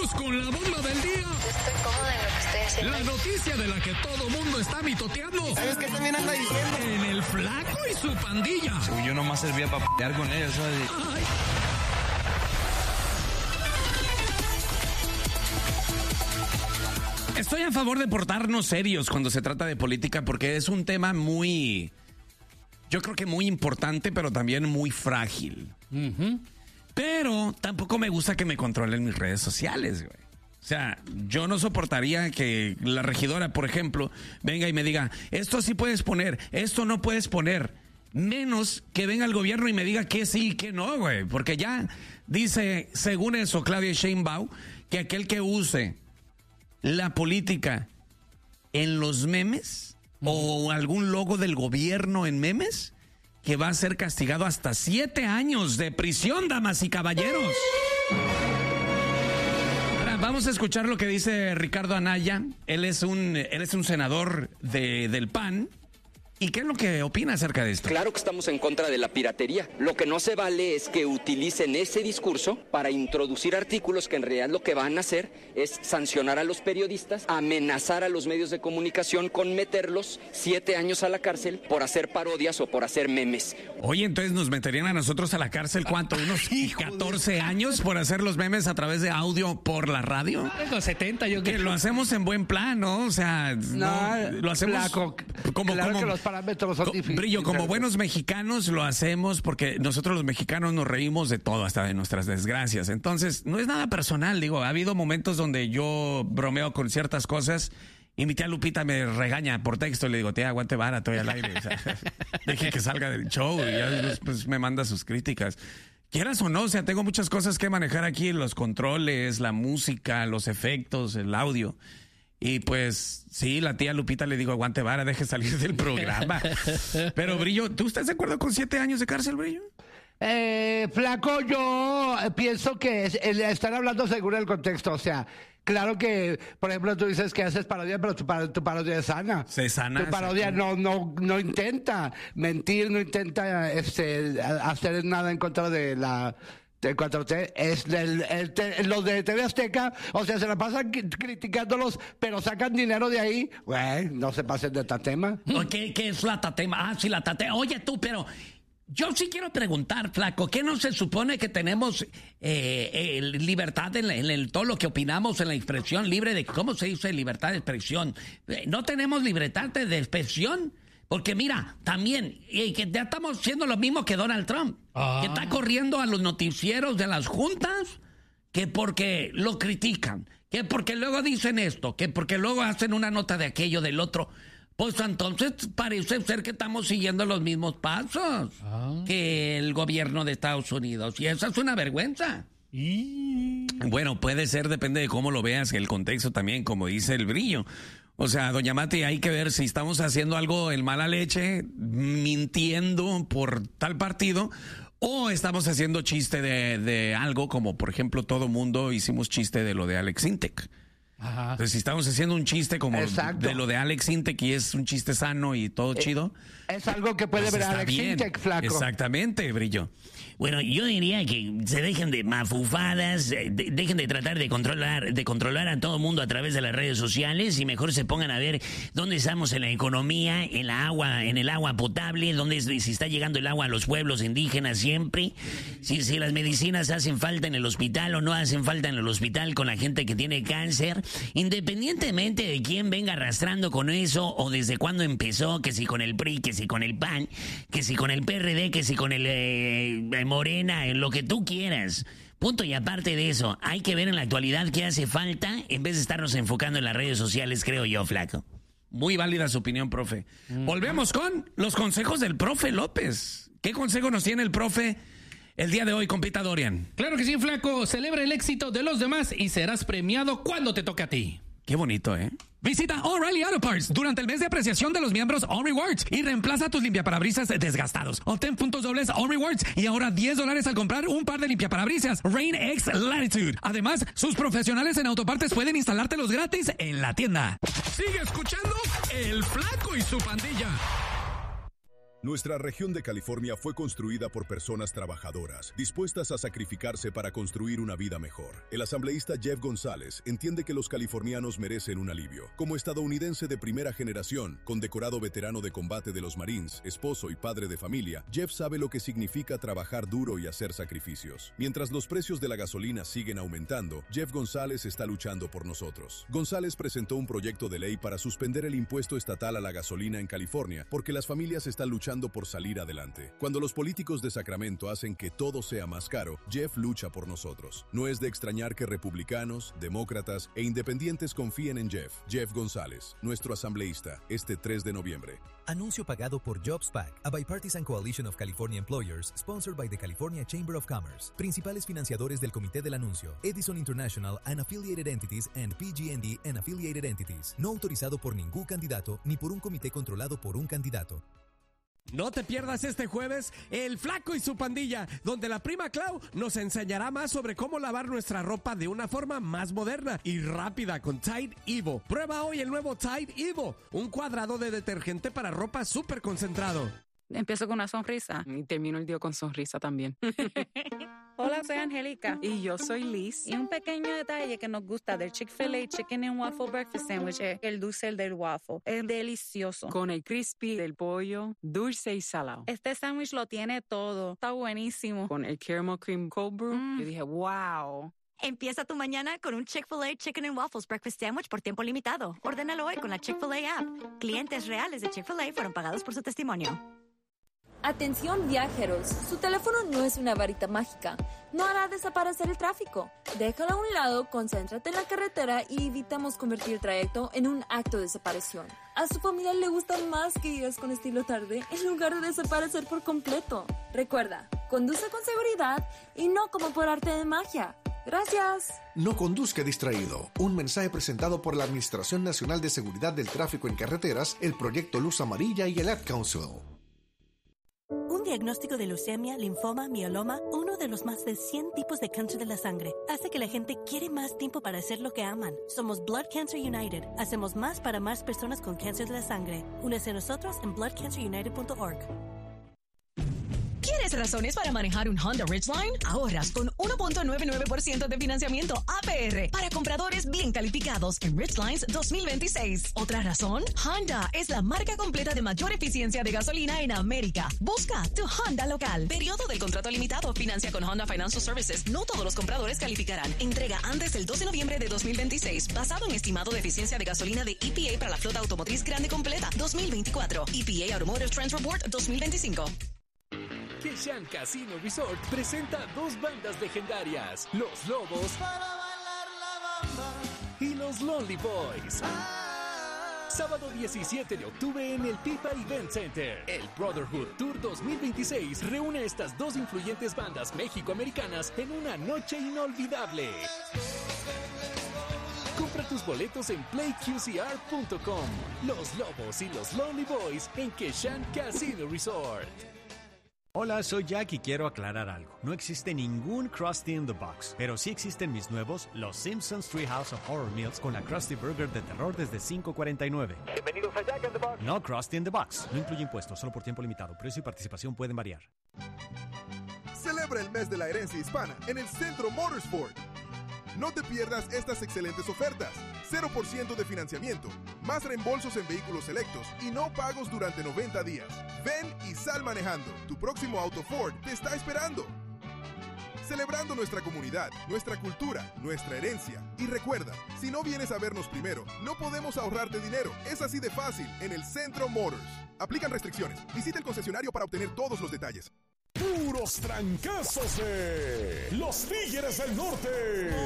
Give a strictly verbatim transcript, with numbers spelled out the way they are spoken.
Vamos con la bomba del día. Yo estoy cómoda en lo que estoy haciendo. La noticia de la que todo mundo está mitoteando. ¿Sabes qué también anda diciendo? En el Flaco y su pandilla. Uy, yo nomás servía para p***ar con ellos, ¿sabes? Ay. Estoy a favor de portarnos serios cuando se trata de política porque es un tema muy, yo creo que muy importante, pero también muy frágil. Uh-huh. Pero tampoco me gusta que me controlen mis redes sociales, güey. O sea, yo no soportaría que la regidora, por ejemplo, venga y me diga, esto sí puedes poner, esto no puedes poner. Menos que venga el gobierno y me diga que sí y que no, güey. Porque ya dice, según eso, Claudia Sheinbaum, que aquel que use la política en los memes mm. o algún logo del gobierno en memes, que va a ser castigado hasta siete años de prisión, damas y caballeros. Ahora, vamos a escuchar lo que dice Ricardo Anaya. Él es un, él es un senador de, del P A N. ¿Y qué es lo que opina acerca de esto? Claro que estamos en contra de la piratería. Lo que no se vale es que utilicen ese discurso para introducir artículos que en realidad lo que van a hacer es sancionar a los periodistas, amenazar a los medios de comunicación con meterlos siete años a la cárcel por hacer parodias o por hacer memes. Oye, entonces nos meterían a nosotros a la cárcel, ¿cuánto? ¿Unos catorce años por hacer los memes a través de audio por la radio? Tengo setenta, yo creo. Que lo hacemos en buen plan, ¿no? O sea, no, no lo hacemos flaco, como... Claro como que los parámetros son difíciles. Brillo, como buenos mexicanos lo hacemos porque nosotros los mexicanos nos reímos de todo, hasta de nuestras desgracias. Entonces, no es nada personal, digo, ha habido momentos donde yo bromeo con ciertas cosas y mi tía Lupita me regaña por texto y le digo, tía, aguante vara, estoy al aire. O sea, deje que salga del show y ya después me manda sus críticas. Quieras o no, o sea, tengo muchas cosas que manejar aquí, los controles, la música, los efectos, el audio. Y pues, sí, la tía Lupita le digo, aguante vara, deje salir del programa. Pero, Brillo, ¿tú estás de acuerdo con siete años de cárcel, Brillo? Eh, flaco, yo pienso que es, el, están hablando según el contexto, o sea, claro que, por ejemplo, tú dices que haces parodia, pero tu, tu parodia es sana. Se sana. Tu parodia no, no, no intenta mentir, no intenta este, hacer nada en contra de la... El cuatro T es del, el, el, los de T V Azteca, o sea, se la pasan criticándolos, pero sacan dinero de ahí. Güey, no se pasen de tatema. ¿Qué, ¿Qué es la tatema? Ah, sí, la tatema. Oye, tú, pero yo sí quiero preguntar, flaco, ¿qué no se supone que tenemos eh, eh, libertad en, la, en el, todo lo que opinamos, en la expresión libre de, ¿cómo se dice libertad de expresión? ¿No tenemos libertad de, de expresión? Porque mira, también, y que ya estamos siendo lo mismo que Donald Trump, ah. que está corriendo a los noticieros de las juntas, que porque lo critican, que porque luego dicen esto, que porque luego hacen una nota de aquello, del otro. Pues entonces parece ser que estamos siguiendo los mismos pasos ah. que el gobierno de Estados Unidos, y esa es una vergüenza. Y... Bueno, puede ser, depende de cómo lo veas, el contexto también, como dice el Brillo. O sea, doña Mati, hay que ver si estamos haciendo algo en mala leche, mintiendo por tal partido, o estamos haciendo chiste de, de algo, como por ejemplo todo mundo hicimos chiste de lo de Alex Intec. Ajá. Entonces, si estamos haciendo un chiste como Exacto. de lo de Alex Intec y es un chiste sano y todo eh, chido. Es algo que puede pues ver Alex Intec, flaco. Exactamente, Brillo. Bueno, yo diría que se dejen de mafufadas, de, dejen de tratar de controlar, de controlar a todo el mundo a través de las redes sociales y mejor se pongan a ver dónde estamos en la economía, en la agua, en el agua potable, dónde si está llegando el agua a los pueblos indígenas siempre, si, si las medicinas hacen falta en el hospital o no hacen falta en el hospital con la gente que tiene cáncer, independientemente de quién venga arrastrando con eso o desde cuándo empezó, que si con el P R I, que si con el P A N, que si con el P R D, que si con el eh, Morena, en lo que tú quieras. Punto. Y aparte de eso, hay que ver en la actualidad qué hace falta en vez de estarnos enfocando en las redes sociales, creo yo, flaco. Muy válida su opinión, profe. Mm. Volvemos con los consejos del profe López. ¿Qué consejo nos tiene el profe el día de hoy, compita Dorian? Claro que sí, flaco. Celebra el éxito de los demás y serás premiado cuando te toque a ti. Qué bonito, ¿eh? Visita O'Reilly Auto Parts durante el mes de apreciación de los miembros All Rewards y reemplaza tus limpiaparabrisas desgastados. Obtén puntos dobles All Rewards y ahora diez dólares al comprar un par de limpiaparabrisas Rain X Latitude. Además, sus profesionales en autopartes pueden instalártelos gratis en la tienda. Sigue escuchando El Flaco y su pandilla. Nuestra región de California fue construida por personas trabajadoras, dispuestas a sacrificarse para construir una vida mejor. El asambleísta Jeff González entiende que los californianos merecen un alivio. Como estadounidense de primera generación, condecorado veterano de combate de los Marines, esposo y padre de familia, Jeff sabe lo que significa trabajar duro y hacer sacrificios. Mientras los precios de la gasolina siguen aumentando, Jeff González está luchando por nosotros. González presentó un proyecto de ley para suspender el impuesto estatal a la gasolina en California, porque las familias están luchando por salir adelante. Cuando los políticos de Sacramento hacen que todo sea más caro, Jeff lucha por nosotros. No es de extrañar que republicanos, demócratas e independientes confíen en Jeff. Jeff González, nuestro asambleísta, este tres de noviembre. Anuncio pagado por JobsPAC, a bipartisan coalition of California employers, sponsored by the California Chamber of Commerce. Principales financiadores del comité del anuncio: Edison International and Affiliated Entities and P G and E and Affiliated Entities. No autorizado por ningún candidato ni por un comité controlado por un candidato. No te pierdas este jueves El Flaco y su Pandilla, donde la prima Clau nos enseñará más sobre cómo lavar nuestra ropa de una forma más moderna y rápida con Tide Evo. Prueba hoy el nuevo Tide Evo, un cuadrado de detergente para ropa súper concentrado. Empiezo con una sonrisa y termino el día con sonrisa también. Hola, soy Angélica. Y yo soy Liz. Y un pequeño detalle que nos gusta del Chick-fil-A Chicken and Waffle Breakfast Sandwich es el dulce del waffle. Es delicioso. Con el crispy del pollo, dulce y salado. Este sándwich lo tiene todo. Está buenísimo. Con el caramel cream cold brew, mm. yo dije, wow. Empieza tu mañana con un Chick-fil-A Chicken and Waffles Breakfast Sandwich por tiempo limitado. Ordénalo hoy con la Chick-fil-A app. Clientes reales de Chick-fil-A fueron pagados por su testimonio. Atención viajeros, su teléfono no es una varita mágica, no hará desaparecer el tráfico. Déjalo a un lado, concéntrate en la carretera y evitamos convertir el trayecto en un acto de desaparición. A su familia le gusta más que llegues con estilo tarde en lugar de desaparecer por completo. Recuerda, conduce con seguridad y no como por arte de magia. Gracias. No conduzca distraído. Un mensaje presentado por la Administración Nacional de Seguridad del Tráfico en Carreteras, el Proyecto Luz Amarilla y el Ad Council. Un diagnóstico de leucemia, linfoma, mieloma, uno de los más de cien tipos de cáncer de la sangre, hace que la gente quiere más tiempo para hacer lo que aman. Somos Blood Cancer United. Hacemos más para más personas con cáncer de la sangre. Únese a nosotros en blood cancer united punto org. ¿Quieres razones para manejar un Honda Ridgeline? Ahorras con uno punto noventa y nueve por ciento de financiamiento A P R para compradores bien calificados en Ridgelines dos mil veintiséis. ¿Otra razón? Honda es la marca completa de mayor eficiencia de gasolina en América. Busca tu Honda local. Periodo del contrato limitado. Financia con Honda Financial Services. No todos los compradores calificarán. Entrega antes del doce de noviembre de dos mil veintiséis. Basado en estimado de eficiencia de gasolina de E P A para la flota automotriz grande completa dos mil veinticuatro. E P A Automotive Trends Report dos mil veinticinco. Keshan Casino Resort presenta dos bandas legendarias, Los Lobos para bailar la bamba y Los Lonely Boys. Ah. Sábado diecisiete de octubre en el Pipa Event Center. El Brotherhood Tour dos mil veintiséis reúne a estas dos influyentes bandas mexicoamericanas en una noche inolvidable. Compra tus boletos en play q c r punto com. Los Lobos y Los Lonely Boys en Keshan Casino Resort. Hola, soy Jack y quiero aclarar algo. No existe ningún Krusty in the Box, pero sí existen mis nuevos Los Simpsons Treehouse of Horror Meals con la Krusty Burger de terror desde cinco cuarenta y nueve. Bienvenidos a Jack in the Box. No Krusty in the Box. No incluye impuestos, solo por tiempo limitado. Precio y participación pueden variar. Celebra el mes de la herencia hispana en el Centro Motorsport. No te pierdas estas excelentes ofertas. cero por ciento de financiamiento, más reembolsos en vehículos selectos y no pagos durante noventa días. Ven y sal manejando. Tu próximo auto Ford te está esperando. Celebrando nuestra comunidad, nuestra cultura, nuestra herencia. Y recuerda, si no vienes a vernos primero, no podemos ahorrarte dinero. Es así de fácil en el Centro Motors. Aplican restricciones. Visita el concesionario para obtener todos los detalles. Puros trancazos de los Tigres del Norte.